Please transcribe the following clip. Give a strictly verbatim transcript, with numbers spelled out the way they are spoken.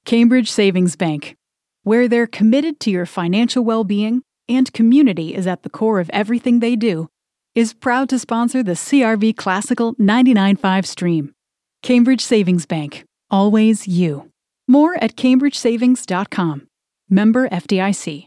Cambridge Savings Bank, where they're committed to your financial well-being and community is at the core of everything they do, is proud to sponsor the C R V Classical ninety-nine point five stream. Cambridge Savings Bank, always you. More at cambridge savings dot com. Member F D I C.